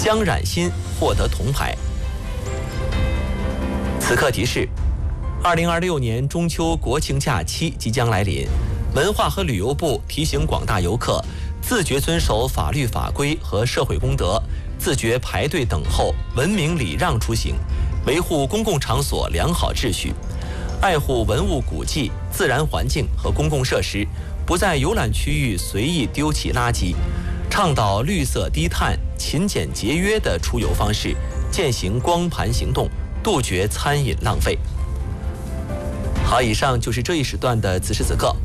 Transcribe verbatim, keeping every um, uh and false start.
江冉欣获得铜牌。此刻提示：二零二六年中秋国庆假期即将来临，文化和旅游部提醒广大游客自觉遵守法律法规和社会公德，自觉排队等候，文明礼让出行，维护公共场所良好秩序，爱护文物古迹、自然环境和公共设施，不在游览区域随意丢弃垃圾，倡导绿色低碳、勤俭节约的出游方式，践行光盘行动，杜绝餐饮浪费。好，以上就是这一时段的此时此刻。